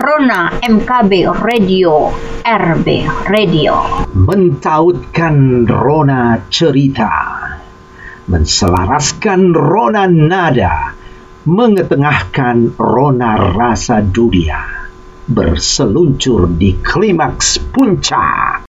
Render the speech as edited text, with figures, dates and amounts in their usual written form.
Rona MKB Radio, RB Radio. Mentautkan rona cerita, menselaraskan rona nada, mengetengahkan rona rasa dunia, berseluncur di klimaks puncak.